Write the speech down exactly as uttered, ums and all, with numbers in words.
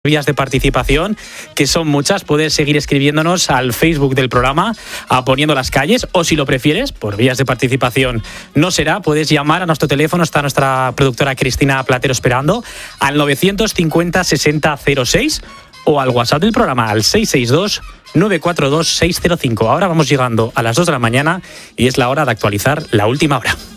vías de participación, que son muchas. Puedes seguir escribiéndonos al Facebook del programa, a Poniendo las Calles, o si lo prefieres, por vías de participación no será, puedes llamar a nuestro teléfono, está nuestra productora Cristina Platero esperando, al novecientos cincuenta sesenta cero seis, o al WhatsApp del programa, al seis seis dos nueve cuatro dos seis cero cinco. Ahora vamos llegando a las dos de la mañana y es la hora de actualizar la última hora.